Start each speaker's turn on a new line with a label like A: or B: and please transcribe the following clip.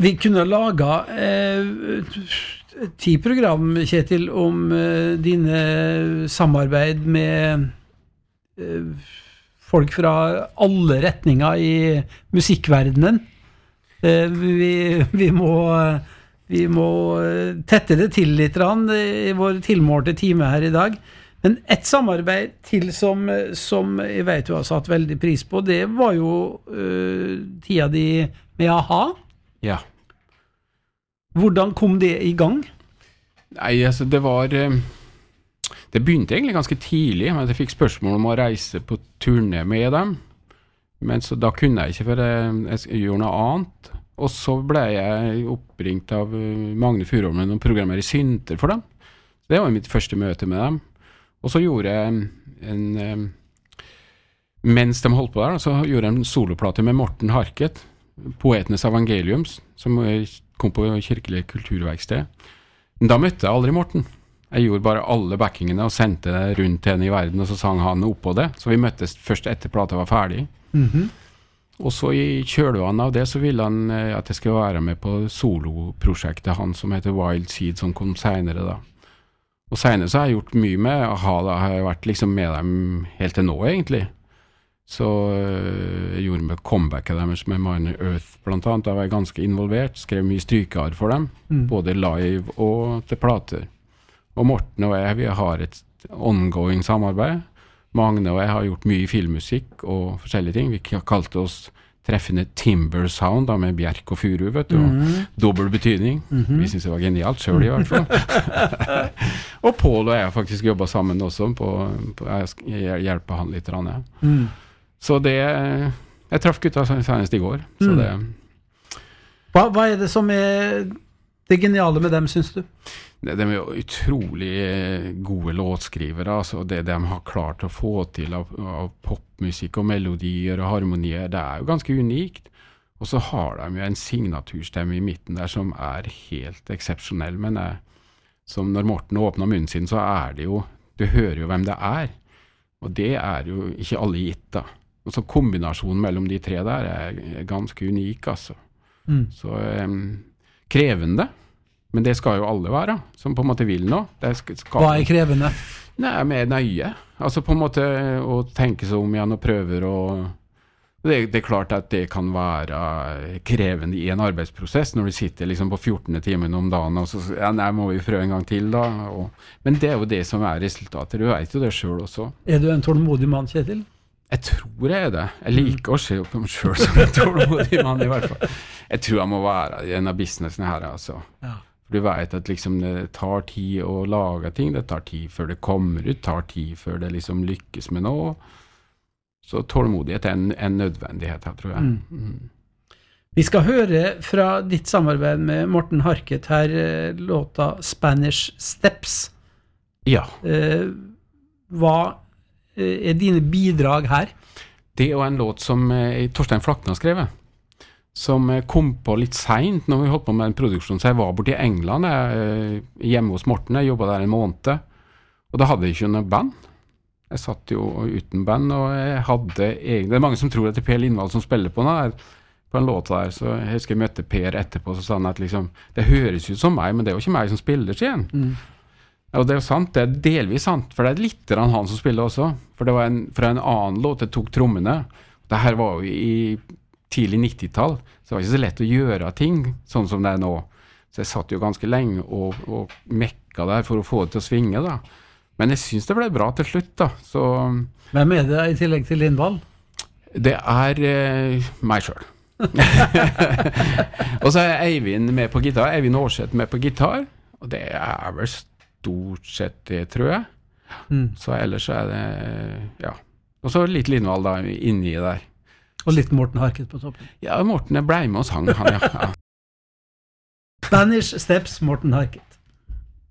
A: Vi kunne laga 10 program, Kjetil, om dine samarbeid med folk fra alle retninger i musikkverdenen. Vi må tette det til litt i vår tilmålte time her i dag. Men et samarbeid til som jeg vet du har satt veldig pris på, det var jo tida di med A-ha.
B: Ja.
A: Hvordan kom det i gang?
B: Nei, altså det begynte egentlig ganske tidlig, men jeg fikk spørsmål om å reise på turné med dem. Men så da kunne jeg ikke, for jeg gjorde noe annet. Og så ble jeg oppringt av Magne Furuholmen og programmerer synter for dem. Det var mitt første møte med dem. Og så gjorde jeg mens de holdt på der, så gjorde jeg en soloplate med Morten Harket, Poetenes Evangeliums, som kom på Kirkelig Kulturverksted. Da møtte jeg aldri Morten. Jeg gjorde bare alle backingene og sendte det rundt henne i verden, og så sang han oppå det. Så vi møttes først etter plata var ferdig. Og så i kjølvannet av det så ville han at jeg skulle være med på soloprosjektet han som heter Wild Seed, som kom senere da. Og senere så har jeg gjort mye med A-ha, da har jeg vært liksom med dem helt til nå egentlig. Så jeg gjorde med comebacket deres med Minor Earth blant annet, da var jeg ganske involvert, skrev mye strykear for dem, både live og til plater. Og Morten og jeg, vi har et ongoing samarbeid. Magne og jeg har gjort mye filmmusikk og forskjellige ting. Vi kalte oss treffende Timber Sound da, med bjerk og furu, vet du, og dobbelt betydning. Vi synes det var genialt selv i hvert fall. Og Paul og jeg har faktisk jobbet sammen også jeg hjelper han litt. Så det, jeg traff gutta senest i går. Så det.
A: Hva det som det geniale med dem, synes du?
B: De jo utrolig gode låtskrivere, altså det de har klart å få til av popmusikk og melodier og harmonier, det jo ganske unikt. Og så har de jo en signaturstemme i midten der som helt eksepsjonell, men som når Morten åpner munnen sin, så det jo, du hører jo hvem det og det jo ikke alle gitt da. Og så kombinasjonen mellom de tre der ganske unik, altså. Så krevende. Men det skal jo alle være, som på en måte vil nå.
A: Hva krevende?
B: Nei, mer nøye. Altså på en måte å tenke seg om igjen og prøver å... Det klart at det kan være krevende i en arbeidsprosess, når du sitter liksom på 14. timen om dagen, og så nei, må vi prøve en gang til da. Men det jo det som resultatet. Du vet jo det selv også.
A: Du en tålmodig mann, Kjetil?
B: Jeg tror jeg det. Jeg liker å se på meg selv som en tålmodig mann i hvert fall. Jeg tror jeg må være i en av businessene her, altså. Ja. Du vet at liksom det tar tid å lage ting, det tar tid før det kommer ut, tar tid før det liksom lykkes med noe. Så tålmodighet en nødvendighet her, tror jeg.
A: Vi skal høre fra ditt samarbeid med Morten Harket her, låta Spanish Steps.
B: Ja.
A: Hva dine bidrag her?
B: Det jo en låt som Torstein Flakne har skrevet, som kom på litt sent når vi holdt på med en produksjon. Så jeg var borte i England, hjemme hos Morten, jeg jobbet der en måned, og da hadde jeg ikke noe band. Jeg satt jo uten band, og jeg hadde det mange som tror at det Per Lindvall som spiller på en låt der, så jeg husker jeg møtte Per etterpå, så sa han at liksom, det høres ut som meg, men det jo ikke meg som spiller igjen. Og det jo sant, det delvis sant, for det litt han som spiller også, for det var fra en annen låt jeg tok trommene. Det her var jo i tidlig 90-tall, så det var ikke så lett å gjøre ting sånn som det nå. Så jeg satt jo ganske lenge og mekka der for å få det til å svinge da. Men jeg synes det ble bra til slutt da. Så,
A: hvem det i tillegg til Lindvall?
B: Det meg selv. Og så Eivind med på gitar, Eivind Aarseth med på gitar, og det vel stort sett det, tror jeg. Så ellers det, ja. Og så litt Lindvall da, inni der.
A: Og litt Morten Harket på toppen.
B: Ja, Morten ble med og sang, han, ja.
A: Spanish Steps, Morten Harket.